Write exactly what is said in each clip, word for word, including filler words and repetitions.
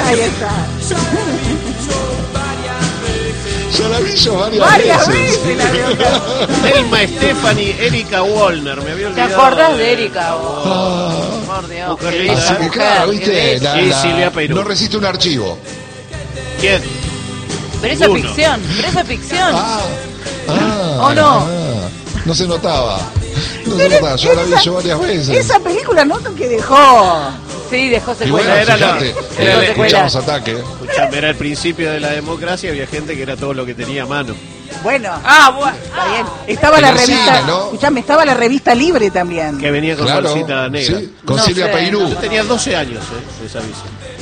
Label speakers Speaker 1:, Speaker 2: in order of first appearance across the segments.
Speaker 1: Ahí está.
Speaker 2: Ya la vi yo varias,
Speaker 1: varias
Speaker 2: veces.
Speaker 1: veces la veo.
Speaker 3: Thelma Stephanie, Erika Wallner, me había
Speaker 4: ¿Te
Speaker 3: olvidado.
Speaker 4: acordás de Erika?
Speaker 2: Ah.
Speaker 4: Oh, por Dios.
Speaker 3: Oh, qué linda.
Speaker 2: Así que claro, viste, la,
Speaker 3: Sí,
Speaker 2: la-
Speaker 3: Silvia Peiró.
Speaker 2: no resiste un archivo.
Speaker 3: ¿Quién?
Speaker 4: Pero eso es
Speaker 3: Uno.
Speaker 4: ficción, pero eso es ficción.
Speaker 2: Ah, ah,
Speaker 4: ¿O no?
Speaker 2: ah, no se notaba. No se notaba, yo la vi
Speaker 1: Esa-
Speaker 2: yo varias veces.
Speaker 1: Esa película noto que dejó.
Speaker 4: Sí, dejó
Speaker 2: Y bueno,
Speaker 4: secuelas.
Speaker 3: era la-
Speaker 2: fíjate,
Speaker 3: era
Speaker 2: eh,
Speaker 3: la-
Speaker 2: escuchamos ataque.
Speaker 3: Escuchame, era el principio de la democracia, había gente que era todo lo que tenía a mano.
Speaker 1: Bueno,
Speaker 4: Ah, bueno.
Speaker 1: está bien. Estaba
Speaker 2: En
Speaker 1: la
Speaker 2: el
Speaker 1: revista.
Speaker 2: cine, ¿no?
Speaker 1: Escuchame, estaba la revista Libre también.
Speaker 3: Que venía con
Speaker 2: Claro,
Speaker 3: bolsita negra.
Speaker 2: sí, con
Speaker 4: No
Speaker 2: Silvia
Speaker 4: sé,
Speaker 2: Peirú.
Speaker 4: no
Speaker 3: Yo tenía doce años, eh, esa aviso.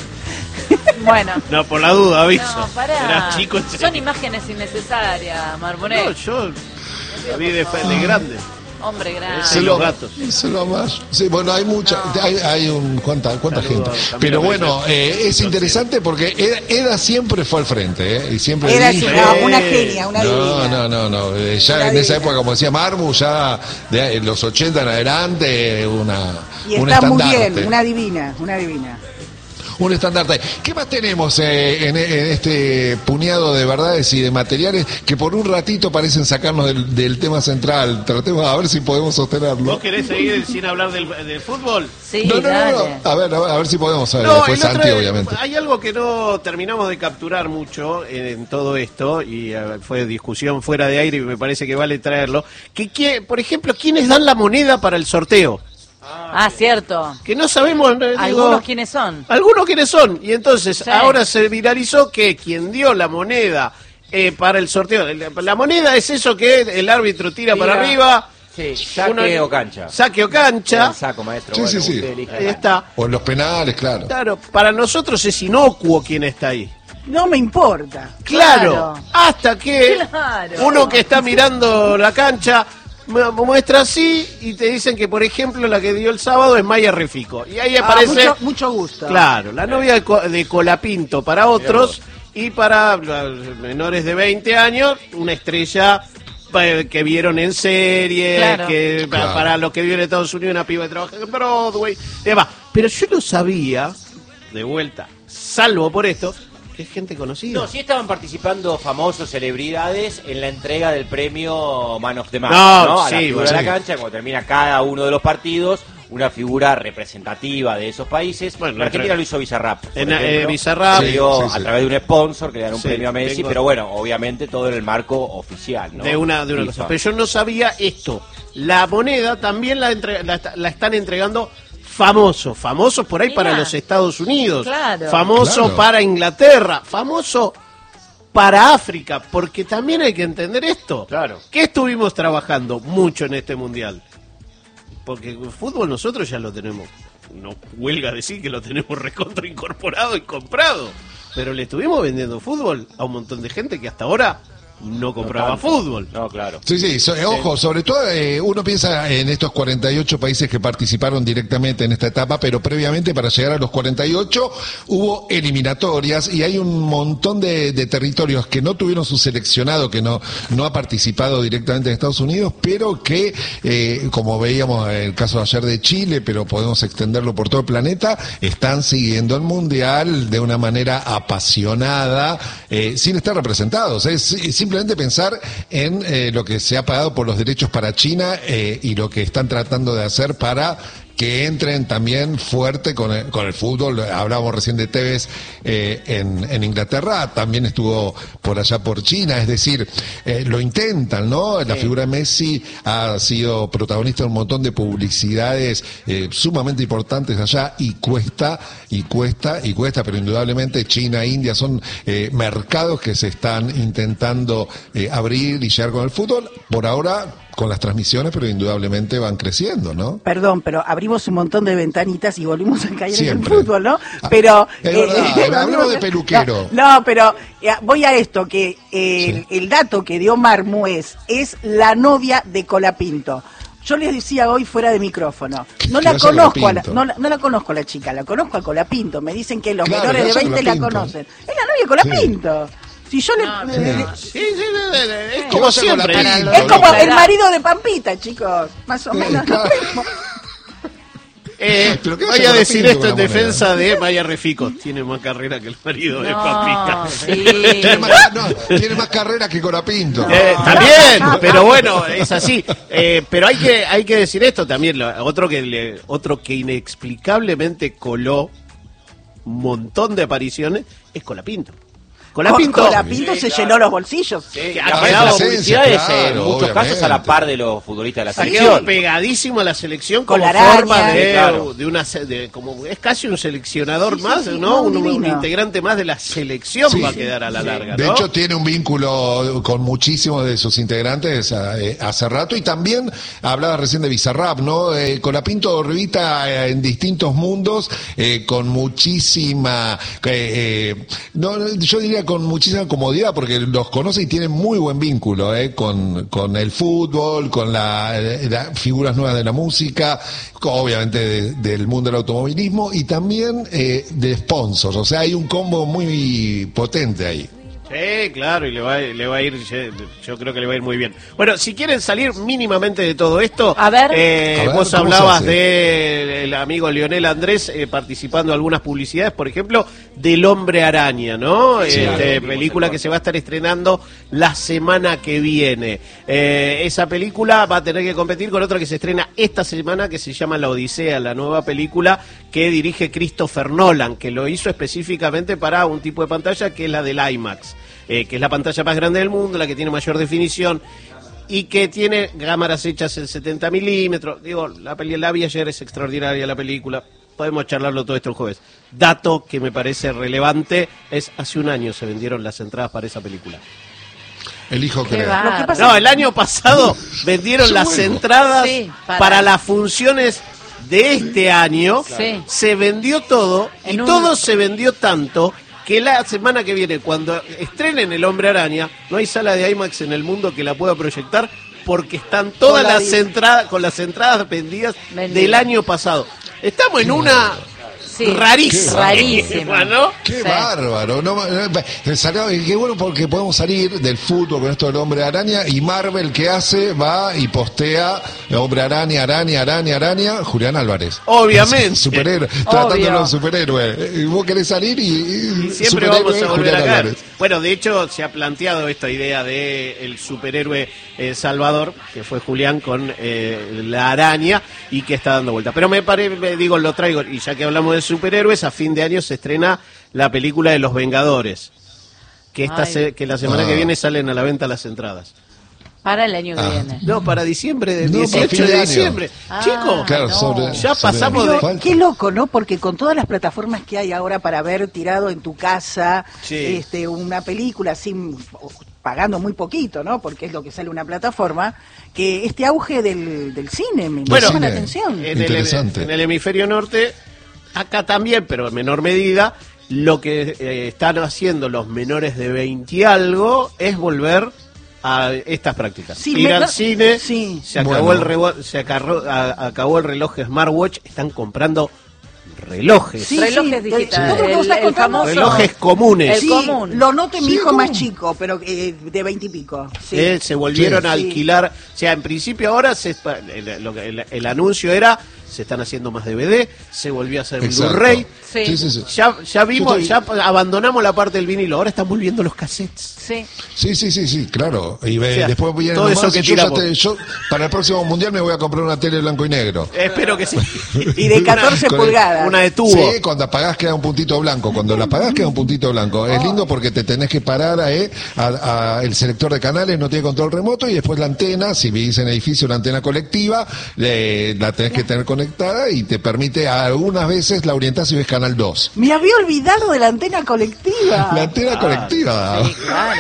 Speaker 4: Bueno.
Speaker 3: No, por la duda, aviso.
Speaker 4: No, pará.
Speaker 3: Era chico. en
Speaker 4: Son
Speaker 3: serio.
Speaker 4: imágenes innecesarias, Marbonet.
Speaker 3: No, yo la vi de, de grande.
Speaker 4: Hombre grande.
Speaker 3: Sí, los gatos.
Speaker 2: Se lo amas. Sí, bueno, hay mucha,
Speaker 4: No.
Speaker 2: hay, hay un cuánta, cuánta
Speaker 3: Saludos
Speaker 2: gente.
Speaker 3: a Camila
Speaker 2: Pero bueno,
Speaker 3: Reyes.
Speaker 2: eh, es interesante porque Eda, Eda siempre fue al frente, ¿eh? Y siempre
Speaker 1: Era
Speaker 2: dijo-
Speaker 1: una, una genia, una
Speaker 2: No,
Speaker 1: divina.
Speaker 2: no, no, no. eh, Ya
Speaker 1: Una
Speaker 2: en esa
Speaker 1: divina.
Speaker 2: época, como decía Marmu, ya de en los ochenta en adelante, una,
Speaker 1: Y
Speaker 2: un
Speaker 1: está muy
Speaker 2: estandarte.
Speaker 1: bien, una divina, una divina.
Speaker 2: Un estandarte. ¿Qué más tenemos eh, en, en este puñado de verdades y de materiales que por un ratito parecen sacarnos del, del tema central? Tratemos a ver si podemos sostenerlo.
Speaker 3: ¿Vos querés seguir sin hablar del, del fútbol?
Speaker 4: Sí,
Speaker 2: No, no, no,
Speaker 4: dale.
Speaker 2: no. A ver, a ver, a ver si podemos saber.
Speaker 3: No,
Speaker 2: Después
Speaker 3: el otro
Speaker 2: Santi,
Speaker 3: es-
Speaker 2: obviamente.
Speaker 3: hay algo que no terminamos de capturar mucho en, en todo esto, y eh, fue discusión fuera de aire y me parece que vale traerlo, que, que, por ejemplo, ¿quiénes dan la moneda para el sorteo?
Speaker 4: Ah, cierto.
Speaker 3: Que no sabemos, eh, digo,
Speaker 4: Algunos quiénes son.
Speaker 3: algunos quiénes son, y entonces
Speaker 4: Sí.
Speaker 3: ahora se viralizó que quien dio la moneda eh, para el sorteo, la, la moneda es eso que el árbitro tira
Speaker 5: Tira.
Speaker 3: para arriba,
Speaker 5: Sí, saque
Speaker 3: Uno-
Speaker 5: o cancha.
Speaker 3: saque o cancha,
Speaker 5: El saco, maestro.
Speaker 2: Sí,
Speaker 5: bueno,
Speaker 2: sí, sí.
Speaker 5: usted elija.
Speaker 3: ahí está.
Speaker 2: O en los penales, claro.
Speaker 3: Claro, para nosotros es inocuo quien está ahí.
Speaker 1: No me importa.
Speaker 3: Claro,
Speaker 4: Claro.
Speaker 3: hasta que
Speaker 4: Claro.
Speaker 3: uno que está mirando la cancha mu- muestra así y te dicen que, por ejemplo, la que dio el sábado es Maya Refico. Y ahí
Speaker 1: Ah,
Speaker 3: aparece,
Speaker 1: mucho, mucho gusto.
Speaker 3: claro, la novia de, Co- de Colapinto para otros y para los menores de veinte años, una estrella eh, que vieron en serie,
Speaker 4: Claro.
Speaker 3: que pa-
Speaker 2: Claro.
Speaker 3: para los que viven en Estados Unidos, una piba que trabaja en Broadway, y demás. Pero yo no sabía, de vuelta, salvo por esto, que es gente conocida.
Speaker 5: No, sí estaban participando famosos, celebridades, en la entrega del premio Man of the Match,
Speaker 3: No,
Speaker 5: ¿no? A la
Speaker 3: sí,
Speaker 5: figura
Speaker 3: bueno,
Speaker 5: de la
Speaker 2: sí.
Speaker 5: cancha, cuando termina cada uno de los partidos, una figura representativa de esos países.
Speaker 3: Bueno,
Speaker 5: en
Speaker 3: la
Speaker 5: Argentina
Speaker 3: tra-
Speaker 5: lo hizo Bizarrap, por
Speaker 3: En, eh,
Speaker 5: ejemplo.
Speaker 3: Bizarrap.
Speaker 5: Se dio
Speaker 2: Sí, sí,
Speaker 5: a
Speaker 2: sí.
Speaker 5: través de un sponsor que le dan un
Speaker 3: Sí,
Speaker 5: premio a Messi,
Speaker 3: tengo-
Speaker 5: pero bueno, obviamente todo en el marco oficial, ¿no?
Speaker 3: De una, de una
Speaker 5: FIFA.
Speaker 3: cosa. Pero yo no sabía esto. La moneda también la, entre- la, est- la están entregando famosos. Famosos por ahí
Speaker 4: Mirá.
Speaker 3: para los Estados Unidos.
Speaker 4: Claro.
Speaker 3: Famoso
Speaker 2: Claro.
Speaker 3: para Inglaterra. Famoso para África. Porque también hay que entender esto.
Speaker 5: Claro.
Speaker 3: ¿Qué estuvimos trabajando mucho en este mundial? Porque el fútbol nosotros ya lo tenemos. No huelga decir que lo tenemos recontra incorporado y comprado. Pero le estuvimos vendiendo fútbol a un montón de gente que hasta ahora no compraba
Speaker 5: tanto.
Speaker 3: fútbol.
Speaker 5: No, claro.
Speaker 2: Sí, sí, so- eh, ojo, sobre todo eh, uno piensa en estos cuarenta y ocho países que participaron directamente en esta etapa, pero previamente para llegar a los cuarenta y ocho hubo eliminatorias y hay un montón de, de territorios que no tuvieron su seleccionado, que no, no ha participado directamente en Estados Unidos, pero que, eh, como veíamos en el caso de ayer de Chile, pero podemos extenderlo por todo el planeta, están siguiendo el Mundial de una manera apasionada, eh, sin estar representados. Es simplemente pensar en eh, lo que se ha pagado por los derechos para China eh, y lo que están tratando de hacer para que entren también fuerte con el, con el fútbol. Hablábamos recién de Tevez eh, en, en Inglaterra, también estuvo por allá por China, es decir, eh, lo intentan, ¿no? La figura de Messi ha sido protagonista de un montón de publicidades eh, sumamente importantes allá y cuesta, y cuesta, y cuesta, pero indudablemente China e India son eh, mercados que se están intentando eh, abrir y llegar con el fútbol. Por ahora, con las transmisiones, pero indudablemente van creciendo, ¿no?
Speaker 1: Perdón, pero abrimos un montón de ventanitas y volvimos a caer
Speaker 2: Siempre.
Speaker 1: en el fútbol, ¿no? Pero
Speaker 2: Es verdad,
Speaker 1: eh,
Speaker 2: hablemos de peluquero.
Speaker 1: No, no, pero eh, voy a esto, que eh, el, el dato que dio Marmu es, es la novia de Colapinto. Yo les decía hoy fuera de micrófono, no
Speaker 2: ¿Qué
Speaker 1: la
Speaker 2: hace
Speaker 1: conozco a la,
Speaker 2: Colapinto?
Speaker 1: no, la- no la conozco a la chica, la conozco a Colapinto. Me dicen que los
Speaker 2: Claro,
Speaker 1: menores
Speaker 2: ¿qué
Speaker 1: de
Speaker 2: hace
Speaker 1: veinte la
Speaker 2: Colapinto?
Speaker 1: conocen. Es la novia de Colapinto. Si yo le,
Speaker 4: No,
Speaker 1: le-
Speaker 4: pero-
Speaker 1: le-
Speaker 3: Sí, sí, sí, sí, es
Speaker 2: ¿Qué
Speaker 3: como
Speaker 2: pasa con la
Speaker 3: siempre.
Speaker 2: Pinto?
Speaker 1: es como
Speaker 4: Claro.
Speaker 1: el marido de Pampita, chicos, más o menos.
Speaker 2: Claro.
Speaker 3: Eh,
Speaker 2: ¿Pero qué
Speaker 3: voy
Speaker 2: hace
Speaker 3: a
Speaker 2: con
Speaker 3: decir
Speaker 2: la
Speaker 3: esto
Speaker 2: pinta
Speaker 3: en
Speaker 2: con la moneda?
Speaker 3: defensa de Maya Refico. Tiene más carrera que el marido de
Speaker 4: No,
Speaker 3: Papita.
Speaker 4: sí.
Speaker 2: Tiene más, no, tiene más carrera que Colapinto.
Speaker 3: Eh, también, pero bueno, es así. Eh, pero hay que hay que decir esto también. lo- Otro que le- otro que inexplicablemente coló un montón de apariciones es Colapinto. Colapinto.
Speaker 1: Con Colapinto
Speaker 5: Sí,
Speaker 1: se
Speaker 5: claro.
Speaker 1: llenó los bolsillos.
Speaker 5: Sí,
Speaker 3: Que
Speaker 5: y
Speaker 3: ha
Speaker 5: aparte
Speaker 3: quedado
Speaker 5: las publicidades,
Speaker 2: claro,
Speaker 5: en muchos casos a la
Speaker 2: obviamente.
Speaker 5: par de los futbolistas de la
Speaker 3: Ha
Speaker 5: selección.
Speaker 3: quedado pegadísimo a la selección
Speaker 1: Con
Speaker 3: como
Speaker 1: la araña.
Speaker 3: forma de,
Speaker 5: Sí, claro.
Speaker 3: de una se- de, como es casi un seleccionador
Speaker 1: Sí, sí,
Speaker 3: más,
Speaker 1: sí,
Speaker 3: ¿no?
Speaker 1: no,
Speaker 3: un, un
Speaker 1: divino.
Speaker 3: integrante más de la selección
Speaker 2: Sí.
Speaker 3: va a quedar a la larga,
Speaker 2: De
Speaker 3: ¿no?
Speaker 2: hecho, tiene un vínculo con muchísimos de sus integrantes eh, hace rato. Y también hablaba recién de Bizarrap, ¿no? Eh, Colapinto orbita eh, en distintos mundos eh, con muchísima, eh, eh, no, yo diría con muchísima comodidad, porque los conoce y tiene muy buen vínculo eh, con, con el fútbol, con la, la- figuras nuevas de la música, obviamente de- del mundo del automovilismo y también eh, de sponsors. O sea, hay un combo muy potente ahí.
Speaker 3: Sí, claro, y le va, le va a ir, yo, yo creo que le va a ir muy bien. Bueno, si quieren salir mínimamente de todo esto,
Speaker 4: A ver.
Speaker 3: eh,
Speaker 2: A ver,
Speaker 3: vos
Speaker 2: ¿cómo
Speaker 3: hablabas
Speaker 2: se hace?
Speaker 3: del amigo Lionel Andrés eh, participando en algunas publicidades, por ejemplo, del Hombre Araña, ¿no?
Speaker 2: Sí,
Speaker 3: Este,
Speaker 5: claro.
Speaker 3: película que se va a estar estrenando la semana que viene. Eh, esa película va a tener que competir con otra que se estrena esta semana que se llama La Odisea, la nueva película que dirige Christopher Nolan, que lo hizo específicamente para un tipo de pantalla que es la del IMAX. Eh, que es la pantalla más grande del mundo, la que tiene mayor definición y que tiene cámaras hechas en setenta milímetros. Digo, la peli la vi ayer, es extraordinaria la película. Podemos charlarlo todo esto el jueves. Dato que me parece relevante es hace un año se vendieron las entradas para esa película.
Speaker 2: Elijo
Speaker 4: Qué
Speaker 2: creer.
Speaker 4: va.
Speaker 1: Lo que pasa
Speaker 3: No, el año pasado vendieron las
Speaker 2: bueno.
Speaker 3: entradas
Speaker 4: Sí,
Speaker 3: para...
Speaker 4: para-
Speaker 3: las funciones de este año.
Speaker 4: Sí.
Speaker 3: Se vendió todo y
Speaker 4: En un-
Speaker 3: todo se vendió tanto que la semana que viene, cuando estrenen El Hombre Araña, no hay sala de IMAX en el mundo que la pueda proyectar porque están todas
Speaker 1: Con la
Speaker 3: las
Speaker 1: di-
Speaker 3: entradas, con las entradas vendidas
Speaker 4: Vendidas.
Speaker 3: del año pasado. Estamos en una
Speaker 4: Sí.
Speaker 3: rarísima,
Speaker 4: Rarísima.
Speaker 3: ¿no?
Speaker 2: Qué
Speaker 4: Sí.
Speaker 2: bárbaro, no, no, salió- y qué bueno porque podemos salir del fútbol con esto del Hombre Araña y Marvel que hace, va y postea Hombre Araña, Araña, Araña, Araña, Julián Álvarez.
Speaker 3: Obviamente.
Speaker 2: Superhéroe,
Speaker 4: Obvio.
Speaker 2: tratándolo de superhéroe. Y vos querés salir y, y
Speaker 3: Y siempre
Speaker 2: superhéroe,
Speaker 3: vamos a volver
Speaker 2: Julián
Speaker 3: a caer.
Speaker 2: Álvarez.
Speaker 3: Bueno, de hecho se ha planteado esta idea de el superhéroe eh, Salvador, que fue Julián con eh, la araña y que está dando vuelta. Pero me parece, digo, lo traigo, y ya que hablamos de superhéroes, a fin de año se estrena la película de Los Vengadores, que esta
Speaker 4: Ay.
Speaker 3: se- que la semana
Speaker 2: Ah.
Speaker 3: que viene salen a la venta las entradas.
Speaker 4: Para el año que
Speaker 2: Ah.
Speaker 4: viene.
Speaker 3: No, para diciembre, del
Speaker 2: No, para
Speaker 3: dieciocho
Speaker 2: fin de
Speaker 3: de
Speaker 2: año.
Speaker 3: diciembre.
Speaker 4: Ah.
Speaker 3: Chicos,
Speaker 2: Claro,
Speaker 4: no.
Speaker 2: sobre,
Speaker 3: Ya
Speaker 2: sobre-
Speaker 3: pasamos
Speaker 1: Pero
Speaker 3: de-
Speaker 2: falta.
Speaker 1: qué loco, ¿no? Porque con todas las plataformas que hay ahora para ver tirado en tu casa,
Speaker 3: Sí.
Speaker 1: este, una película sin pagando muy poquito, ¿no? Porque es lo que sale una plataforma, que este auge del, del cine me
Speaker 3: Bueno,
Speaker 1: llama la
Speaker 2: cine.
Speaker 1: atención.
Speaker 3: En el,
Speaker 2: Interesante.
Speaker 3: en el hemisferio norte, acá también, pero en menor medida, lo que eh, están haciendo los menores de veinte y algo es volver a estas prácticas.
Speaker 1: Sí,
Speaker 3: Ir
Speaker 1: me-
Speaker 3: al
Speaker 1: no-
Speaker 3: cine,
Speaker 1: sí.
Speaker 3: se acabó
Speaker 2: Bueno.
Speaker 3: el rebo- se acarro- a- acabó el reloj smartwatch, están comprando relojes.
Speaker 1: Sí,
Speaker 4: Relojes
Speaker 1: sí,
Speaker 4: digitales.
Speaker 1: todo lo que vos
Speaker 4: El-
Speaker 1: estás
Speaker 4: el
Speaker 1: contando-
Speaker 4: famoso-
Speaker 3: Relojes comunes.
Speaker 4: El
Speaker 1: Sí,
Speaker 4: común.
Speaker 1: lo noto en mi
Speaker 2: Sí,
Speaker 1: hijo
Speaker 2: ¿cómo?
Speaker 1: más chico, pero eh, de veinte y pico. Sí.
Speaker 3: Eh, se volvieron
Speaker 2: Sí.
Speaker 3: a alquilar, o sea, en principio ahora se, el, lo que- el- el anuncio era, se están haciendo más D V D, se volvió a hacer un
Speaker 2: Exacto.
Speaker 3: Blu-ray.
Speaker 4: Sí.
Speaker 2: Sí, sí, sí.
Speaker 3: Ya, ya vimos,
Speaker 2: Yo
Speaker 3: ya
Speaker 2: estoy-
Speaker 3: abandonamos la parte del vinilo, ahora están volviendo los cassettes.
Speaker 4: Sí.
Speaker 2: Sí, sí, sí, sí, claro. Y ve-
Speaker 3: O sea,
Speaker 2: después viene
Speaker 3: todo
Speaker 2: nomás,
Speaker 3: eso que
Speaker 2: y yo, ya
Speaker 3: tiramos.
Speaker 2: te- yo para el próximo mundial me voy a comprar una tele blanco y negro.
Speaker 3: Espero que sí.
Speaker 1: Y de catorce
Speaker 2: Con-
Speaker 1: pulgadas.
Speaker 3: Una de tubo.
Speaker 2: Sí, cuando apagás queda un puntito blanco. Cuando la apagás queda un puntito blanco. Es lindo porque te tenés que parar eh, a, a el selector de canales, no tiene control remoto, y después la antena, si vivís en edificio, la antena colectiva, eh, la tenés que tener conectada y te permite, algunas veces la orientás y ves canal dos.
Speaker 1: Me había olvidado de la antena colectiva.
Speaker 2: La antena colectiva.
Speaker 4: Sí, claro.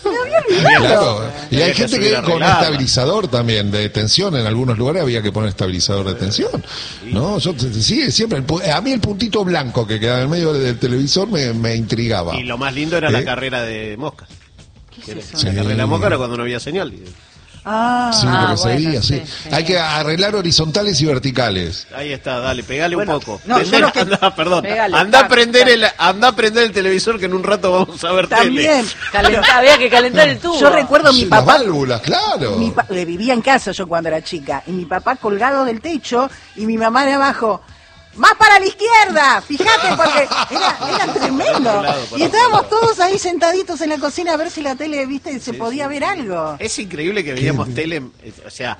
Speaker 2: Claro. Y hay
Speaker 3: Tenés que
Speaker 2: gente
Speaker 3: subir
Speaker 2: que
Speaker 3: a
Speaker 2: con
Speaker 3: arreglarla.
Speaker 2: estabilizador también de tensión, en algunos lugares había que poner estabilizador de tensión. No, yo te- te- sí, siempre el pu- a mí el puntito blanco que quedaba en medio del televisor me, me intrigaba.
Speaker 3: Y lo más lindo era la
Speaker 2: ¿Eh?
Speaker 3: carrera de mosca.
Speaker 1: ¿Qué es eso?
Speaker 2: Sí.
Speaker 3: La carrera de mosca era cuando no había señal.
Speaker 1: Ah,
Speaker 2: Sí,
Speaker 4: Ah,
Speaker 2: lo que
Speaker 4: bueno,
Speaker 2: seguía, sí.
Speaker 4: sí, sí.
Speaker 2: Hay que arreglar horizontales y verticales.
Speaker 3: Ahí está, dale, pegale
Speaker 1: Bueno,
Speaker 3: un poco.
Speaker 1: no, yo
Speaker 3: Prendé-
Speaker 1: lo que-
Speaker 3: anda, perdón.
Speaker 4: Pegale,
Speaker 3: anda a
Speaker 4: tac,
Speaker 3: prender
Speaker 4: tac.
Speaker 3: el, anda a prender el televisor que en un rato vamos a ver
Speaker 1: también.
Speaker 3: tele.
Speaker 4: Calenta- había que calentar el tubo.
Speaker 1: Yo recuerdo mi
Speaker 2: Sí, las
Speaker 1: papá.
Speaker 2: válvulas, claro.
Speaker 1: Mi pa- eh, vivía en casa yo cuando era chica y mi papá colgado del techo y mi mamá de abajo. más para la izquierda, fíjate, porque era, era tremendo. Y estábamos todos ahí sentaditos en la cocina a ver si la tele, viste, se
Speaker 3: Sí,
Speaker 1: podía
Speaker 3: sí.
Speaker 1: ver algo.
Speaker 3: Es increíble que veíamos tele, eh, o sea,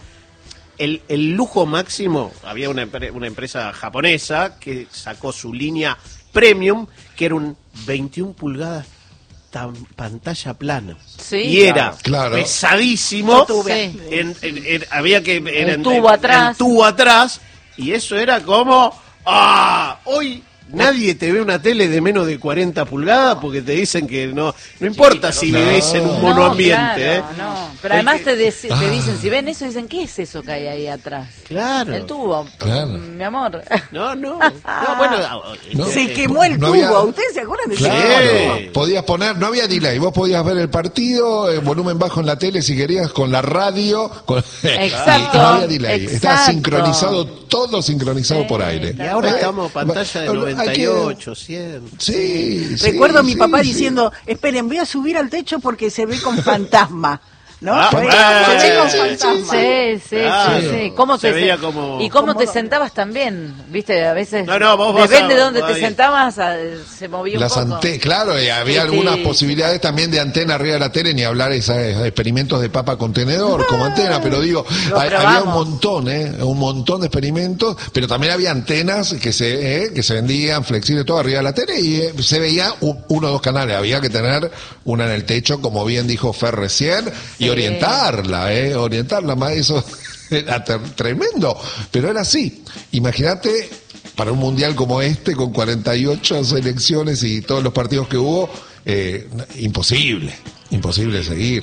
Speaker 3: el, el lujo máximo, había una, empre- una empresa japonesa que sacó su línea premium, que era un veintiún pulgadas tan, pantalla plana.
Speaker 4: Sí,
Speaker 3: y era
Speaker 2: claro.
Speaker 3: pesadísimo.
Speaker 1: Yo tuve.
Speaker 4: Sí.
Speaker 3: En- en- en- había que... Era
Speaker 4: El tubo atrás.
Speaker 3: El tubo atrás, y eso era como... ¡Ah! Hoy... Nadie te ve una tele de menos de cuarenta pulgadas porque te dicen que no no importa si
Speaker 2: no.
Speaker 3: vivís en un
Speaker 4: No,
Speaker 3: monoambiente.
Speaker 4: claro,
Speaker 3: ¿eh?
Speaker 4: no. Pero
Speaker 3: Hay
Speaker 4: además
Speaker 3: que-
Speaker 4: te, dec- te
Speaker 2: Ah.
Speaker 4: dicen, si ven eso, dicen, ¿qué es eso que hay ahí atrás?
Speaker 3: Claro.
Speaker 4: El tubo,
Speaker 2: Claro.
Speaker 4: mi amor.
Speaker 3: No, no. No, bueno,
Speaker 2: No.
Speaker 3: eh,
Speaker 1: Se
Speaker 3: eh,
Speaker 1: quemó el
Speaker 2: no
Speaker 1: tubo,
Speaker 2: había-
Speaker 1: ¿ustedes se acuerdan de ese
Speaker 2: Claro,
Speaker 3: Sí.
Speaker 2: podías poner, no había delay, vos podías ver el partido, eh, volumen bajo en la tele si querías, con la radio, con...
Speaker 4: Exacto,
Speaker 2: y no había delay, estaba
Speaker 4: exacto.
Speaker 2: sincronizado, todo sincronizado
Speaker 4: Sí,
Speaker 2: por aire.
Speaker 3: Y ahora
Speaker 2: Eh,
Speaker 3: estamos pantalla de
Speaker 2: hay
Speaker 3: noventa y
Speaker 2: que-
Speaker 3: ocho, cien.
Speaker 2: Sí, sí,
Speaker 1: Recuerdo a mi
Speaker 2: sí,
Speaker 1: papá
Speaker 2: sí.
Speaker 1: diciendo, esperen, voy a subir al techo porque se ve con fantasma. ¿No?
Speaker 3: Ah,
Speaker 1: Se ve-
Speaker 3: bueno,
Speaker 1: se ve con
Speaker 3: sí,
Speaker 1: fantasma.
Speaker 4: Sí, sí,
Speaker 3: Claro.
Speaker 4: sí, sí. ¿Cómo
Speaker 3: Se
Speaker 4: te
Speaker 3: veía
Speaker 4: sen-
Speaker 3: como-
Speaker 4: Y cómo te
Speaker 1: como-
Speaker 4: sentabas también, viste, a veces
Speaker 3: No, no, vos vas
Speaker 4: depende
Speaker 3: a-
Speaker 4: de dónde
Speaker 3: ahí.
Speaker 4: te sentabas, a- se movía un
Speaker 2: Las
Speaker 4: poco.
Speaker 2: ante claro, y había
Speaker 4: Sí,
Speaker 2: algunas
Speaker 4: sí.
Speaker 2: posibilidades también de antena arriba de la tele, ni hablar de esos experimentos de papa contenedor como antena, pero digo,
Speaker 4: Lo
Speaker 2: hay- había un
Speaker 4: probamos.
Speaker 2: montón, ¿eh? Un montón de experimentos, pero también había antenas que se eh, que se vendían flexibles todo arriba de la tele y eh, se veía un- uno o dos canales, había que tener una en el techo, como bien dijo Fer recién, y
Speaker 4: Sí.
Speaker 2: orientarla, ¿eh? Orientarla, más eso era ter- tremendo, pero era así. Imagínate para un mundial como este, con cuarenta y ocho selecciones y todos los partidos que hubo, eh, imposible, imposible seguir.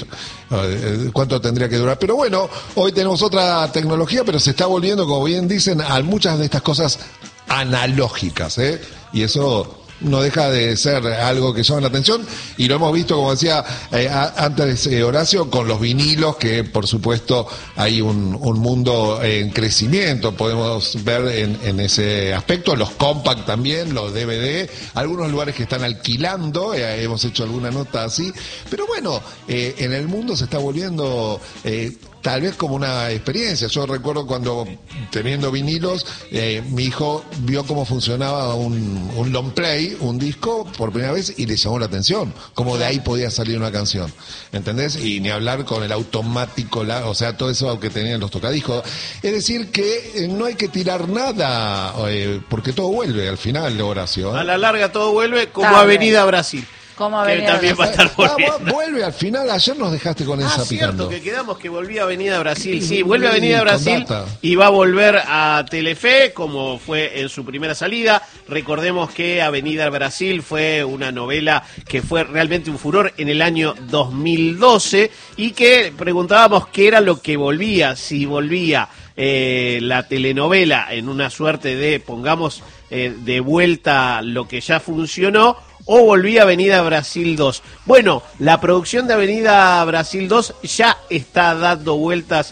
Speaker 2: Eh, ¿Cuánto tendría que durar? Pero bueno, hoy tenemos otra tecnología, pero se está volviendo, como bien dicen, a muchas de estas cosas analógicas, ¿eh? Y eso no deja de ser algo que llama la atención, y lo hemos visto, como decía eh, a- antes eh, Horacio, con los vinilos, que por supuesto hay un, un mundo en crecimiento, podemos ver en, en ese aspecto, los compact también, los D V D, algunos lugares que están alquilando, eh, hemos hecho alguna nota así, pero bueno, eh, en el mundo se está volviendo... Eh, tal vez como una experiencia. Yo recuerdo cuando, teniendo vinilos, eh, mi hijo vio cómo funcionaba un, un long play, un disco, por primera vez, y le llamó la atención, cómo de ahí podía salir una canción, ¿entendés? Y ni hablar con el automático, la, o sea, todo eso que tenían los tocadiscos. Es decir, que eh, no hay que tirar nada, eh, porque todo vuelve al final, Horacio, ¿eh?
Speaker 3: A la larga todo vuelve como
Speaker 4: Tarde.
Speaker 3: Avenida Brasil.
Speaker 4: Como
Speaker 3: que
Speaker 4: Avenida
Speaker 3: también va a
Speaker 4: Brasil.
Speaker 3: estar volviendo.
Speaker 2: Ah, vuelve al final, ayer nos dejaste con
Speaker 3: Ah,
Speaker 2: esa
Speaker 3: cierto,
Speaker 2: picando.
Speaker 3: que quedamos que volvía Avenida Brasil. Sí, vuelve Avenida
Speaker 2: con
Speaker 3: Brasil
Speaker 2: data.
Speaker 3: y va a volver a Telefe, como fue en su primera salida. Recordemos que Avenida Brasil fue una novela que fue realmente un furor en el año dos mil doce y que preguntábamos qué era lo que volvía, si volvía eh, la telenovela en una suerte de, pongamos, eh, de vuelta lo que ya funcionó, o volvía Avenida Brasil dos. Bueno, la producción de Avenida Brasil dos ya está dando vueltas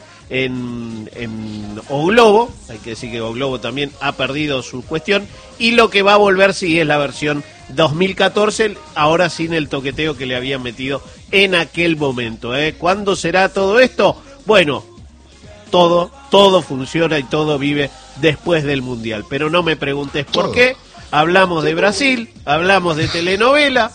Speaker 3: en, en O Globo, hay que decir que O Globo también ha perdido su cuestión, y lo que va a volver sí es la versión dos mil catorce, ahora sin el toqueteo que le habían metido en aquel momento. ¿eh? ¿Cuándo será todo esto? Bueno, todo, todo funciona y todo vive después del Mundial, pero no me preguntes por
Speaker 2: Todo.
Speaker 3: qué. Hablamos de Brasil, hablamos de telenovela.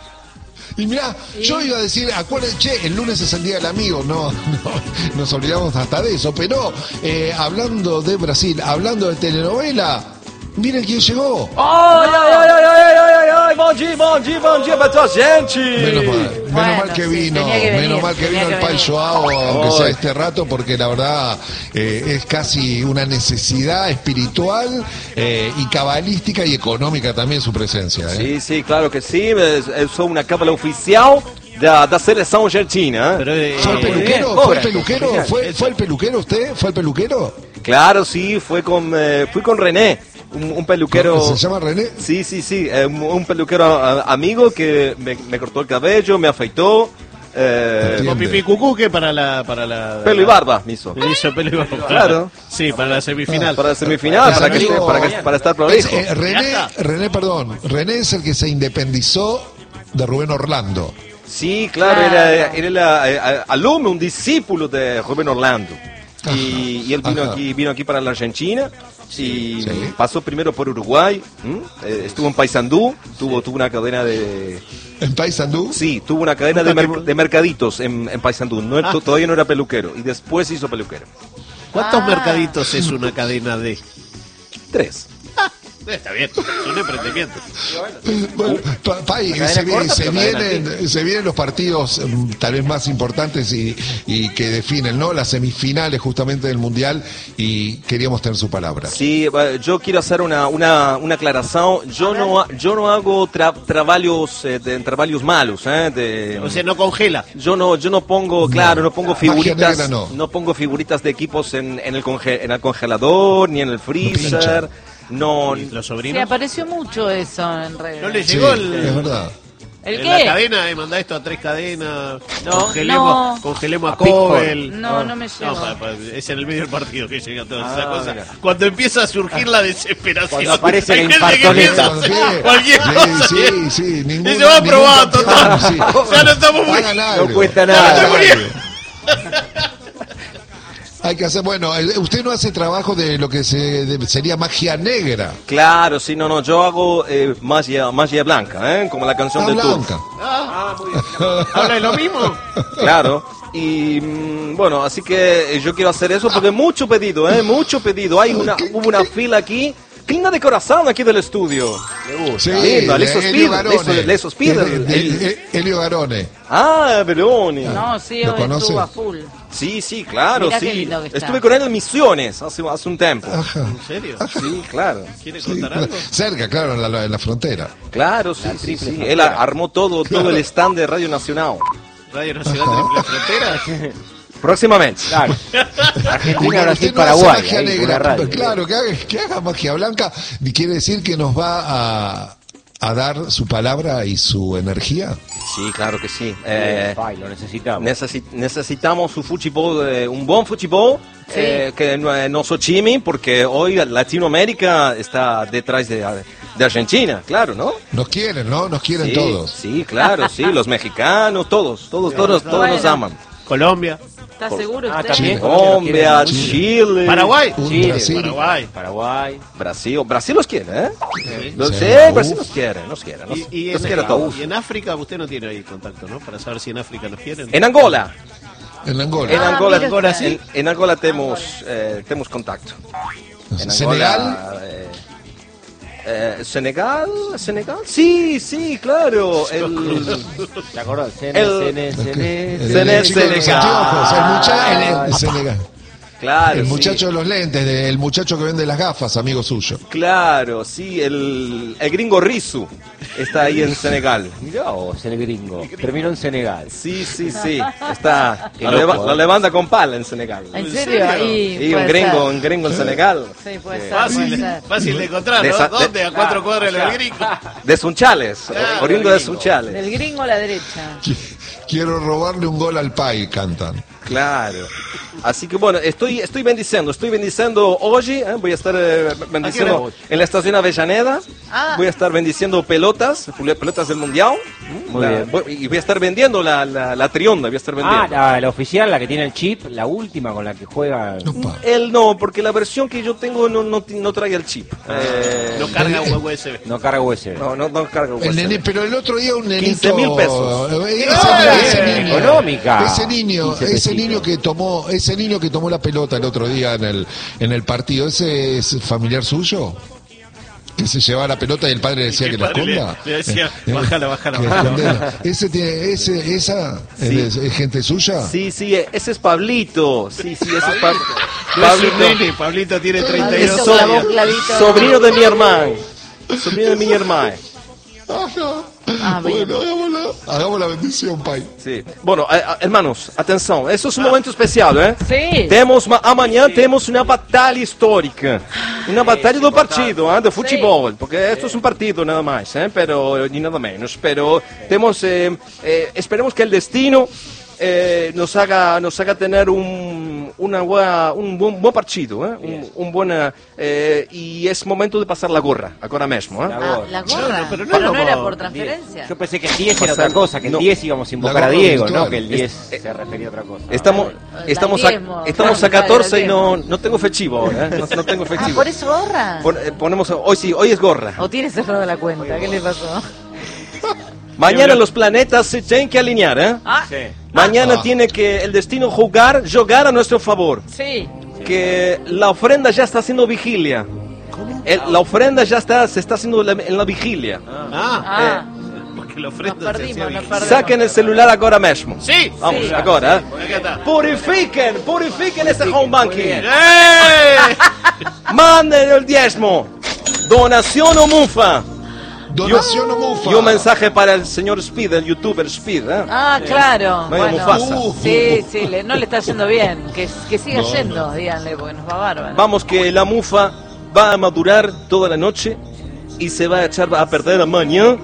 Speaker 2: Y mirá, yo iba a decir, acuérdense, che, el lunes es el Día del Amigo, no, no nos olvidamos hasta de eso, pero eh, hablando de Brasil, hablando de telenovela, miren quién llegó.
Speaker 6: Ai, ai, ai, ai, ai, ai, ai, ai, bom dia, bom dia, bom dia pra tua gente!
Speaker 2: Menos mal, menos
Speaker 4: Bueno,
Speaker 2: mal que
Speaker 4: sí,
Speaker 2: vino,
Speaker 4: tenía que venir,
Speaker 2: menos mal que
Speaker 4: tenía
Speaker 2: vino
Speaker 4: que
Speaker 2: el Pai
Speaker 4: venir.
Speaker 2: Joao, aunque
Speaker 6: Ay.
Speaker 2: sea este rato, porque la verdad eh, es casi una necesidad espiritual eh, y cabalística y económica también su presencia. ¿eh?
Speaker 6: Sim, sim, claro que sim. Eu sou uma cábala oficial da, da seleção argentina.
Speaker 3: Pero, eh,
Speaker 2: ¿Fue el
Speaker 6: Muy
Speaker 2: peluquero?
Speaker 6: bien,
Speaker 2: ¿Fue el
Speaker 6: cobra.
Speaker 2: peluquero?
Speaker 6: Genial.
Speaker 2: ¿Fue, ¿Fue el peluquero usted? ¿Fue el peluquero?
Speaker 6: Claro, sí, fue con, eh, fui con René, un, un peluquero...
Speaker 2: ¿Se llama René?
Speaker 6: Sí, sí, sí, eh, un, un peluquero a- amigo que me, me cortó el cabello, me afeitó. Eh,
Speaker 2: Entiendo.
Speaker 3: con pipí cucú que para la para la
Speaker 6: pelo y barba me hizo.
Speaker 3: Me hizo pelo y barba.
Speaker 6: Claro.
Speaker 3: Sí, para la semifinal.
Speaker 6: Para la semifinal, para, que,
Speaker 2: Amigo.
Speaker 6: para, que- para estar
Speaker 2: Es,
Speaker 6: prolijo.
Speaker 2: eh, René,
Speaker 3: Ya está.
Speaker 2: René, perdón, René es el que se independizó de Rubén Orlando.
Speaker 6: Sí, claro,
Speaker 4: Claro.
Speaker 6: era, era la- eh, alumno, un discípulo de Rubén Orlando. Y, y él vino
Speaker 2: Ajá.
Speaker 6: aquí, vino aquí para la Argentina. y
Speaker 2: Sí.
Speaker 6: pasó primero por Uruguay, ¿m? Eh, estuvo en Paysandú, tuvo, tuvo una cadena de...
Speaker 2: ¿En Paysandú?
Speaker 6: Sí, tuvo una cadena de, mer- de mercaditos en, en Paysandú, no,
Speaker 3: Ah.
Speaker 6: todavía no era peluquero, y después hizo peluquero.
Speaker 3: ¿Cuántos
Speaker 4: Ah.
Speaker 3: mercaditos es una cadena de?
Speaker 6: Tres.
Speaker 3: Está bien, es un emprendimiento.
Speaker 2: Bueno, Pa- Pai,
Speaker 5: Una
Speaker 2: se,
Speaker 5: cadena
Speaker 2: vi-
Speaker 5: corta,
Speaker 2: se
Speaker 5: pero cadena
Speaker 2: vienen, se vienen los partidos mm, tal vez más importantes y, y que definen, ¿no? Las semifinales justamente del Mundial y queríamos tener su palabra.
Speaker 6: Sí, eh, yo quiero hacer una, una, una aclaración. Yo no, ha- yo no hago tra- trabajos, eh, de, trabajos malos, eh, de,
Speaker 3: O sea, no congela.
Speaker 6: yo no, yo no pongo, claro, no pongo
Speaker 2: Magia
Speaker 6: figuritas,
Speaker 2: negra no.
Speaker 6: no pongo figuritas de equipos en, en el conge- en el congelador ni en el freezer. No,
Speaker 3: Y los
Speaker 4: Sí,
Speaker 3: sobrinos.
Speaker 4: apareció mucho eso en redes.
Speaker 3: No le
Speaker 2: Sí,
Speaker 3: llegó
Speaker 2: es
Speaker 3: el,
Speaker 2: verdad.
Speaker 4: ¿El
Speaker 3: en la
Speaker 4: qué?
Speaker 3: cadena, eh, mandá esto a tres cadenas.
Speaker 4: No,
Speaker 3: congelemos,
Speaker 4: no.
Speaker 3: congelemos a
Speaker 5: A Pickford.
Speaker 3: Cobel.
Speaker 4: No, no me llegó.
Speaker 3: No, pa- pa- es en el medio del partido que llega toda
Speaker 5: Ah,
Speaker 3: esa cosa.
Speaker 5: mira.
Speaker 3: Cuando empieza a surgir la desesperación.
Speaker 5: Cuando aparece
Speaker 3: Hay
Speaker 5: la
Speaker 3: gente que
Speaker 5: infartoneta.
Speaker 3: piensa
Speaker 2: Sí,
Speaker 3: cualquier
Speaker 2: sí,
Speaker 3: cosa.
Speaker 2: sí, sí,
Speaker 3: Y
Speaker 2: ningún-
Speaker 3: se va
Speaker 2: ningún
Speaker 3: probando
Speaker 2: campeón,
Speaker 3: todo.
Speaker 2: sí.
Speaker 3: Ya no estamos muy...
Speaker 2: Hagan algo.
Speaker 5: No cuesta
Speaker 3: Ya no
Speaker 5: nada.
Speaker 3: estoy muriendo.
Speaker 2: Hay que hacer, bueno, eh, usted no hace trabajo de lo que se, de- sería magia negra.
Speaker 6: claro, sí, no, no, yo hago eh, magia, magia blanca, ¿eh? Como la canción
Speaker 2: Ah,
Speaker 6: del Tour.
Speaker 2: blanca.
Speaker 3: Ah, muy bien. ¿Habla de lo mismo?
Speaker 6: Claro. Y mm, bueno, así que eh, yo quiero hacer eso porque mucho pedido, ¿eh? Mucho pedido. Hay una, hubo una fila aquí. Clima de corazón aquí del estudio.
Speaker 2: Sí,
Speaker 6: Lindo,
Speaker 2: de
Speaker 6: le sospiro,
Speaker 2: Elio Garone.
Speaker 6: le- le sospiro.
Speaker 2: De- de- de- Elio Garone.
Speaker 6: Ah, Beloni.
Speaker 4: No, sí,
Speaker 2: ¿Lo
Speaker 4: hoy
Speaker 2: conoce?
Speaker 4: estuvo a full.
Speaker 6: Sí, sí, claro,
Speaker 4: Mirá qué
Speaker 6: sí.
Speaker 4: lindo que está.
Speaker 6: Estuve con él en Misiones hace, hace un tiempo.
Speaker 2: Ajá.
Speaker 3: ¿En serio?
Speaker 6: Sí, claro.
Speaker 3: ¿Quiere
Speaker 2: Sí,
Speaker 3: contar algo?
Speaker 2: cerca, claro, en la, en la frontera.
Speaker 6: Claro, sí, sí,
Speaker 5: triple
Speaker 6: sí.
Speaker 5: frontera.
Speaker 6: Él a- armó todo, todo el stand de Radio Nacional.
Speaker 3: Radio Nacional Triple Frontera.
Speaker 6: Próximamente.
Speaker 5: Claro.
Speaker 2: Y
Speaker 5: Argentina,
Speaker 2: cuando
Speaker 5: Brasil,
Speaker 2: usted no
Speaker 5: Paraguay.
Speaker 2: hace magia
Speaker 5: ahí,
Speaker 2: negra,
Speaker 5: una radio.
Speaker 2: claro, que haga, que haga magia blanca, y quiere decir que nos va a, a dar su palabra y su energía.
Speaker 6: Sí, claro que sí. Eh,
Speaker 5: Ay, lo necesitamos.
Speaker 6: necesi- necesitamos un fútbol, eh, un buen fútbol,
Speaker 4: Sí.
Speaker 6: eh, que no, eh, no sochime, porque hoy Latinoamérica está detrás de, de Argentina, claro, ¿no?
Speaker 2: Nos quieren, ¿no? Nos quieren
Speaker 6: Sí,
Speaker 2: todos.
Speaker 6: sí, claro, sí, los mexicanos, todos, todos, todos, todos
Speaker 4: Bueno.
Speaker 6: nos aman.
Speaker 3: Colombia.
Speaker 4: ¿Está seguro
Speaker 5: Ah,
Speaker 4: usted?
Speaker 5: también.
Speaker 6: Colombia,
Speaker 5: Chile.
Speaker 6: Chile,
Speaker 3: Paraguay.
Speaker 2: Un
Speaker 5: Chile,
Speaker 2: Brasil.
Speaker 3: Paraguay.
Speaker 5: Brasil.
Speaker 6: Brasil, Brasil los quiere, ¿eh? Los-
Speaker 2: Sí.
Speaker 6: Sí,
Speaker 2: Uf.
Speaker 6: Brasil nos quiere, nos quiere, nos,
Speaker 3: Y, y
Speaker 6: nos
Speaker 3: en,
Speaker 6: quiere a todos.
Speaker 3: y en África usted no tiene ahí contacto, ¿no? Para saber si en África nos quieren.
Speaker 6: En Angola,
Speaker 2: En Angola.
Speaker 6: en
Speaker 4: Ah,
Speaker 6: Angola,
Speaker 4: mira
Speaker 3: Angola,
Speaker 4: usted.
Speaker 3: sí.
Speaker 6: en, en Angola tenemos, eh, tenemos contacto. En
Speaker 2: Senegal.
Speaker 6: Angola, eh, eh, Senegal, Senegal, sí, sí, claro. El,
Speaker 5: ¿Te acordás? Cene,
Speaker 6: El-
Speaker 5: cene,
Speaker 2: El,
Speaker 5: cene,
Speaker 2: el
Speaker 6: Senegal.
Speaker 2: chico de los anteojos, el, mucha- el- el Senegal.
Speaker 6: claro,
Speaker 2: El
Speaker 6: sí.
Speaker 2: muchacho de los lentes, de- el muchacho que vende las gafas, amigo suyo.
Speaker 6: Claro, sí, el, el gringo Rizu está ahí en Senegal.
Speaker 5: Mirá vos, el gringo. Terminó en Senegal.
Speaker 6: Sí, sí, sí. Está.
Speaker 5: Qué
Speaker 6: La,
Speaker 5: loco,
Speaker 6: leva-
Speaker 5: ¿eh?
Speaker 6: la levanta con pala en Senegal.
Speaker 4: ¿En
Speaker 3: ¿En
Speaker 4: serio?
Speaker 3: serio?
Speaker 4: Y,
Speaker 6: Y un
Speaker 4: puede
Speaker 6: gringo,
Speaker 4: ser.
Speaker 6: un gringo en Senegal.
Speaker 4: Sí, puede ser,
Speaker 3: Fácil,
Speaker 4: puede ser.
Speaker 3: fácil de encontrar,
Speaker 6: De
Speaker 3: ¿no?
Speaker 6: esa-
Speaker 3: ¿Dónde?
Speaker 6: de-
Speaker 3: A cuatro
Speaker 5: Ah,
Speaker 3: cuadras del
Speaker 5: allá.
Speaker 3: gringo.
Speaker 6: De Sunchales,
Speaker 3: Ah,
Speaker 6: oriundo de
Speaker 3: gringo.
Speaker 6: Sunchales.
Speaker 4: Del gringo a la derecha.
Speaker 2: Quiero robarle un gol al Pai, cantan.
Speaker 6: Claro. Así que bueno, estoy, estoy bendiciendo, estoy bendiciendo hoy, ¿eh? Voy a estar eh, bendiciendo
Speaker 3: hora?
Speaker 6: en la estación Avellaneda,
Speaker 4: Ah.
Speaker 6: voy a estar bendiciendo pelotas, pelotas del Mundial,
Speaker 5: Muy
Speaker 6: La-
Speaker 5: bien.
Speaker 6: voy- y voy a estar vendiendo la, la, la trionda, voy a estar
Speaker 5: Ah,
Speaker 6: vendiendo.
Speaker 5: la, la oficial, la que tiene el chip, la última con la que juega.
Speaker 2: Opa.
Speaker 6: Él no, porque la versión que yo tengo no, no, no trae el chip. Eh,
Speaker 3: No carga U S B.
Speaker 5: No carga U S B.
Speaker 6: no, no, no carga U S B.
Speaker 2: El nene, pero el otro día un nenito.
Speaker 6: quince mil pesos.
Speaker 2: Eh,
Speaker 5: Ah,
Speaker 2: Ese, ese
Speaker 5: bien,
Speaker 2: niño,
Speaker 5: económica.
Speaker 2: ese niño,
Speaker 5: quince
Speaker 2: ese
Speaker 5: pesitos.
Speaker 2: niño que tomó, ese niño que tomó la pelota el otro día en el en el partido, ¿ese es familiar suyo? Que se llevaba la pelota y el padre decía
Speaker 3: Y
Speaker 2: que
Speaker 3: el
Speaker 2: la
Speaker 3: padre le-
Speaker 2: esconda.
Speaker 3: le decía,
Speaker 2: Eh,
Speaker 3: bájala, bájala,
Speaker 2: que
Speaker 3: bájala.
Speaker 2: escondela. Ese tiene, ese, esa
Speaker 6: Sí.
Speaker 2: es, es gente suya.
Speaker 6: Sí, sí, ese es Pablito. Sí, sí, ese es Pab-
Speaker 3: No es un
Speaker 6: Pablito.
Speaker 3: nene, Pablito tiene treinta y dos
Speaker 4: Pablito clavó
Speaker 3: años.
Speaker 4: clavito.
Speaker 6: Sobrino de mi hermano. Sobrino de mi hermano.
Speaker 2: Ah, no.
Speaker 4: Ah, bien.
Speaker 2: Bueno, hagamos la, hagamos la bendición, Pai.
Speaker 6: Sí. Bueno, eh, eh, hermanos, atenção. Eso es un momento especial, ¿eh?
Speaker 4: Sí.
Speaker 6: Temos uma, amanhã temos uma batalha histórica. Uma batalha do partido, ¿eh? De futebol. Porque esto es un partido nada más, ¿eh? Pero, ni nada menos. Pero temos, eh, eh, esperemos que el destino eh, nos haga nos haga tener un, una buena, un buen, buen partido, ¿eh? un, un buen, eh, y es momento de pasar la gorra, ahora mismo. ¿eh?
Speaker 5: La
Speaker 4: Ah,
Speaker 5: gorra.
Speaker 4: la gorra.
Speaker 3: No, pero
Speaker 4: pero
Speaker 3: no
Speaker 4: no,
Speaker 3: como
Speaker 4: era por
Speaker 3: diez.
Speaker 4: transferencia.
Speaker 5: Yo pensé que el diez era otra cosa, que el
Speaker 6: No.
Speaker 5: diez íbamos a invocar
Speaker 2: La
Speaker 5: a
Speaker 2: gorra
Speaker 5: Diego,
Speaker 2: virtual.
Speaker 5: ¿no? Que el diez
Speaker 6: Es-
Speaker 5: se refería a otra cosa.
Speaker 6: Estamos,
Speaker 4: La
Speaker 6: estamos, a,
Speaker 4: diezmo,
Speaker 6: estamos a
Speaker 4: claro,
Speaker 6: catorce y
Speaker 4: la
Speaker 6: no,
Speaker 4: diezmo.
Speaker 6: no tengo efectivo ahora, ¿eh? no, no tengo
Speaker 4: Ah,
Speaker 6: efectivo.
Speaker 4: por eso gorra.
Speaker 6: Pon- eh, ponemos, hoy sí, hoy es gorra.
Speaker 4: O tiene cerrado la cuenta, ¿qué le pasó?
Speaker 6: Mañana los planetas se tienen que alinear, ¿eh?
Speaker 4: Ah,
Speaker 5: Sí.
Speaker 6: Mañana
Speaker 2: Ah.
Speaker 6: tiene que el destino jugar, jugar a nuestro favor.
Speaker 4: sí.
Speaker 6: Que la ofrenda ya está haciendo vigilia. El- la ofrenda ya está, se está haciendo la- en la vigilia.
Speaker 3: Ah,
Speaker 4: Ah,
Speaker 3: porque la
Speaker 4: nos
Speaker 3: ofrenda se
Speaker 4: perdimos,
Speaker 3: hacía
Speaker 4: nos
Speaker 3: vigil-
Speaker 4: perdimos.
Speaker 6: Saquen el celular ahora mismo.
Speaker 3: Sí.
Speaker 6: Vamos,
Speaker 4: Sí.
Speaker 6: ahora. ¿eh?
Speaker 3: Acá está.
Speaker 6: Purifiquen, purifiquen este home banking.
Speaker 3: ¡Eh!
Speaker 6: Manden el diezmo. Donación o mufa.
Speaker 2: Donación o mufa.
Speaker 6: Y un mensaje para el señor Speed, el youtuber Speed. ¿eh?
Speaker 4: Ah, claro.
Speaker 6: Medio
Speaker 4: Bueno,
Speaker 6: Mufasa.
Speaker 4: sí, sí, le- no le está yendo bien. Que, que siga
Speaker 2: No,
Speaker 4: yendo, díganle, porque nos va bárbaro.
Speaker 6: Vamos que la mufa va a madurar toda la noche y se va a echar a perder mañana,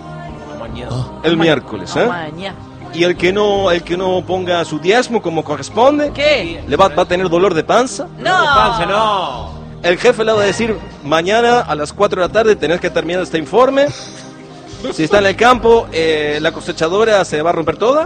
Speaker 6: el miércoles. ¿eh?
Speaker 4: Maña.
Speaker 6: Y el que no el que no ponga su diezmo como corresponde,
Speaker 4: ¿Qué?
Speaker 6: le va, va a tener dolor de panza.
Speaker 4: No.
Speaker 5: Panza, no.
Speaker 6: El jefe le va a decir, mañana a las cuatro de la tarde tenés que terminar este informe. Si está en el campo, eh, la cosechadora se va a romper toda.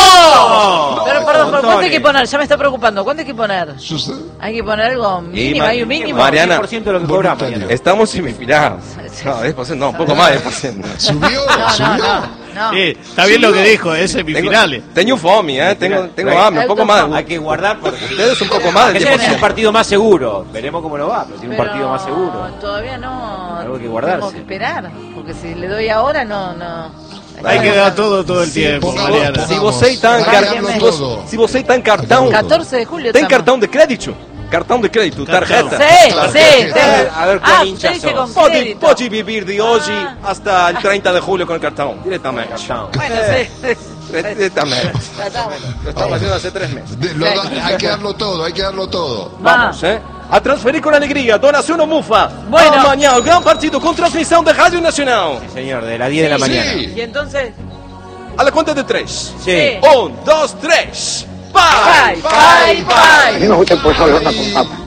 Speaker 3: ¡No!
Speaker 4: Pero perdón, ¿cuánto hay
Speaker 5: Montones.
Speaker 4: que poner? Ya me está preocupando. ¿Cuánto hay que poner?
Speaker 2: Sus-
Speaker 4: Hay que poner algo mínimo,
Speaker 6: Ma-
Speaker 4: hay un mínimo.
Speaker 6: Mariana.
Speaker 5: diez por ciento de lo que cobramos.
Speaker 2: Voluntario.
Speaker 5: Mariana.
Speaker 6: Estamos semifinales. No, diez por ciento, no, un poco más de diez por ciento.
Speaker 2: ¿Subió?
Speaker 4: No, no,
Speaker 2: ¿Subió?
Speaker 4: no, no.
Speaker 3: Sí, está bien lo que dijo, es semifinales.
Speaker 6: Tengo, tengo fome, ¿eh? Tengo, tengo
Speaker 5: Right.
Speaker 6: hambre, un poco más.
Speaker 5: Hay que guardar porque
Speaker 6: Ustedes un poco más del
Speaker 5: ese
Speaker 6: diez por
Speaker 5: es un
Speaker 6: ciento.
Speaker 5: partido más seguro. Veremos cómo lo va, pero tiene un
Speaker 4: Pero
Speaker 5: partido más seguro.
Speaker 4: Todavía no.
Speaker 5: Algo que guardarse.
Speaker 4: Tengo que esperar. Porque si le doy ahora, no. no.
Speaker 3: Hay que dar todo todo el
Speaker 2: Sí,
Speaker 3: tiempo,
Speaker 2: pongamos-
Speaker 3: Mariana.
Speaker 6: Si você está en
Speaker 2: Hay que
Speaker 6: car-
Speaker 2: darlo
Speaker 6: si
Speaker 2: todo.
Speaker 6: vos- si você está en cartão,
Speaker 4: catorce de julio.
Speaker 6: tem
Speaker 4: estamos.
Speaker 6: cartão de crédito, cartão de crédito,
Speaker 3: Cartão.
Speaker 6: tarjeta.
Speaker 4: Sí,
Speaker 2: Claro.
Speaker 4: sí.
Speaker 2: A
Speaker 4: tengo-
Speaker 5: ver, a ver cuál
Speaker 4: ah,
Speaker 5: hincha
Speaker 4: usted dice
Speaker 5: sos.
Speaker 4: con
Speaker 6: Pode,
Speaker 4: crédito.
Speaker 6: pode vivir de hoje
Speaker 4: Ah.
Speaker 6: hasta el treinta de julio con el cartão, directamente.
Speaker 4: Bueno, sí.
Speaker 6: Directamente.
Speaker 4: Ya estamos.
Speaker 6: Lo estamos haciendo hace tres meses.
Speaker 2: De- lo da- hay que darlo todo, hay que darlo todo.
Speaker 6: Vamos, ¿eh? A transferir con alegría, donación o mufa.
Speaker 4: Bueno.
Speaker 6: Ah, mañana, gran partido con transmisión de Radio Nacional.
Speaker 5: Señor, de las diez de la mañana.
Speaker 2: Sí.
Speaker 4: Y entonces.
Speaker 6: A la cuenta de tres.
Speaker 5: Sí.
Speaker 6: Un, dos, tres.
Speaker 4: Bye, bye, bye.
Speaker 7: me gusta el pollo al horno con papa.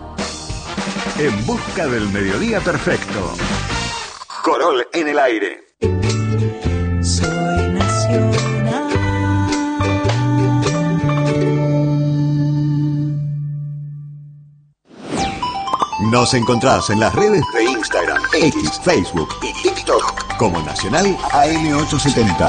Speaker 8: En busca del mediodía perfecto. Corol en el aire.
Speaker 9: Soy nacional.
Speaker 8: Nos encontrás en las redes de Instagram, X, Facebook y TikTok como Nacional A M ochocientos setenta.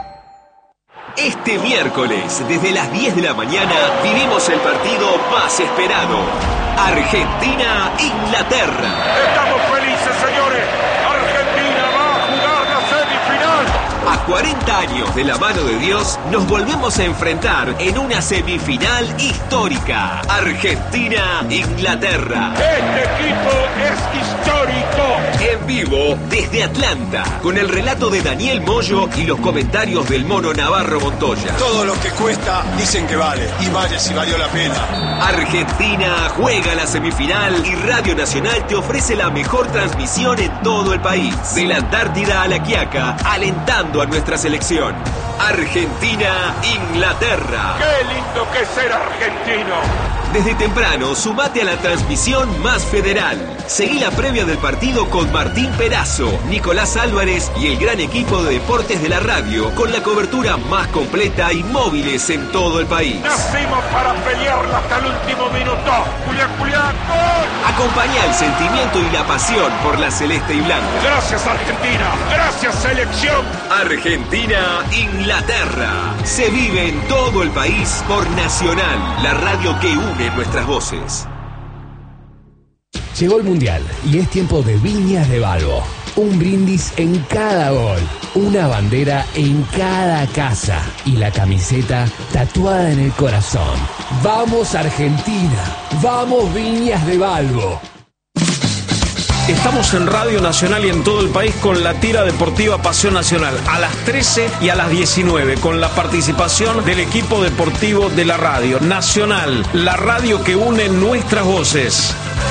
Speaker 10: Este miércoles, desde las diez de la mañana, vivimos el partido más esperado. Argentina-Inglaterra.
Speaker 11: Estamos felices, señores. Argentina va a jugar la semifinal.
Speaker 10: A cuarenta años de la mano de Dios, nos volvemos a enfrentar en una semifinal histórica. Argentina-Inglaterra.
Speaker 11: Este equipo es histórico.
Speaker 10: En vivo desde Atlanta, con el relato de Daniel Moyo y los comentarios del mono Navarro Montoya.
Speaker 11: Todo lo que cuesta dicen que vale. Y vale si valió la pena.
Speaker 10: Argentina juega la semifinal y Radio Nacional te ofrece la mejor transmisión en todo el país. De la Antártida a la Quiaca, alentando a nuestra selección. Argentina-Inglaterra.
Speaker 11: Qué lindo que es ser argentino.
Speaker 10: Desde temprano, sumate a la transmisión más federal. Seguí la previa del partido con Martín Perazo, Nicolás Álvarez y el gran equipo de deportes de la radio, con la cobertura más completa y móviles en todo el país.
Speaker 11: Nacimos para pelearla hasta el último minuto. Julián, Julián, gol.
Speaker 10: Acompañá el sentimiento y la pasión por la celeste y blanca.
Speaker 11: Gracias, Argentina. Gracias, selección.
Speaker 10: Argentina-Inglaterra. Se vive en todo el país por Nacional, la radio que une nuestras voces.
Speaker 12: Llegó el Mundial y es tiempo de Viñas de Balbo. Un brindis en cada gol, una bandera en cada casa y la camiseta tatuada en el corazón. ¡Vamos Argentina! ¡Vamos Viñas de Balbo!
Speaker 13: Estamos en Radio Nacional y en todo el país con la tira deportiva Pasión Nacional a las trece y a las diecinueve con la participación del equipo deportivo de la radio Nacional, la radio que une nuestras voces.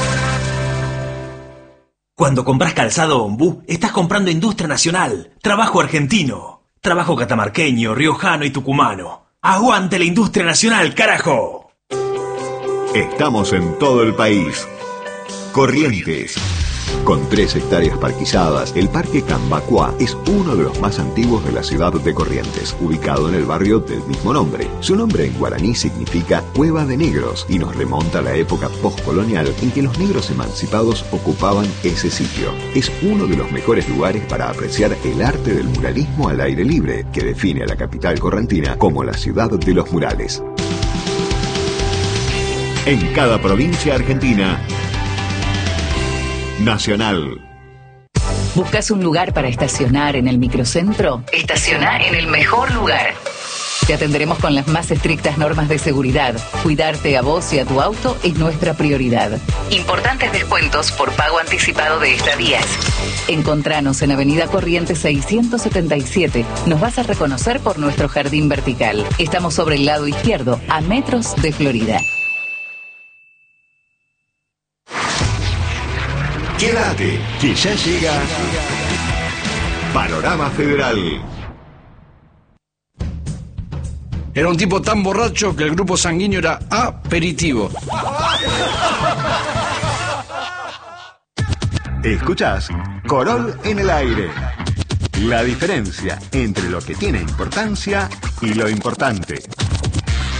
Speaker 14: Cuando compras calzado Ombú, estás comprando industria nacional, trabajo argentino, trabajo catamarqueño, riojano y tucumano. ¡Aguante la industria nacional, carajo!
Speaker 8: Estamos en todo el país. Corrientes. Con tres hectáreas parquizadas, el Parque Cambacuá es uno de los más antiguos de la ciudad de Corrientes, ubicado en el barrio del mismo nombre. Su nombre en guaraní significa Cueva de Negros y nos remonta a la época postcolonial en que los negros emancipados ocupaban ese sitio. Es uno de los mejores lugares para apreciar el arte del muralismo al aire libre, que define a la capital correntina como la ciudad de los murales. En cada provincia argentina, Nacional.
Speaker 7: ¿Buscas un lugar para estacionar en el microcentro? Estaciona en el mejor lugar. Te atenderemos con las más estrictas normas de seguridad. Cuidarte a vos y a tu auto es nuestra prioridad. Importantes descuentos por pago anticipado de estadías. Encontranos en Avenida Corrientes seiscientos setenta y siete. Nos vas a reconocer por nuestro jardín vertical. Estamos sobre el lado izquierdo, a metros de Florida.
Speaker 8: Quédate, que ya llega Panorama Federal.
Speaker 13: Era un tipo tan borracho que el grupo sanguíneo era aperitivo.
Speaker 8: Escuchás Corol en el aire. La diferencia entre lo que tiene importancia y lo importante.